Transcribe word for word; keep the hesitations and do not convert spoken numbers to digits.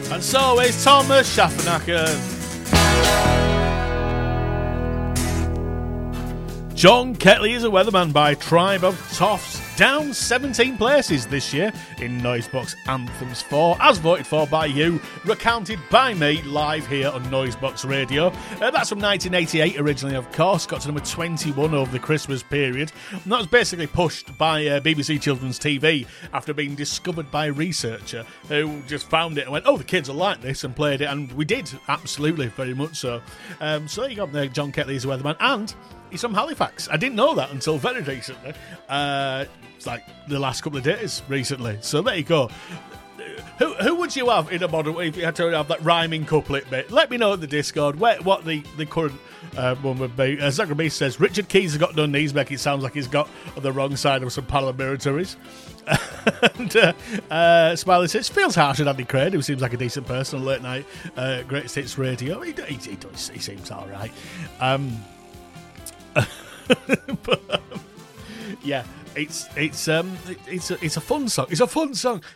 And so is Thomas Schaffenacker. John Ketley is a weatherman by Tribe of Toffs. Down seventeen places this year in Noisebox Anthems four, as voted for by you, recounted by me live here on Noisebox Radio. Uh, that's from nineteen eighty-eight originally, of course. Got to number twenty-one over the Christmas period. And that was basically pushed by uh, B B C Children's T V after being discovered by a researcher who just found it and went, oh, the kids will like this, and played it. And we did, absolutely, very much so. Um, so there you go, there, John Ketley is a weatherman. And he's from Halifax. I didn't know that until very recently. Uh, it's like the last couple of days recently. So there you go. Who who would you have in a modern if you had to have that rhyming couplet bit? Let me know in the Discord where, what the, the current uh, one would be. Uh, Zachary B says, Richard Keys has got done knees, make it sounds like he's got on the wrong side of some paramilitaries. and uh, uh, Smiley says, feels harsh on Andy Craig, who seems like a decent person on late night uh, Greatest Hits Radio. He, he, he, does, he seems all right. Um, but, um, yeah, it's it's um it's a, it's a fun song. It's a fun song.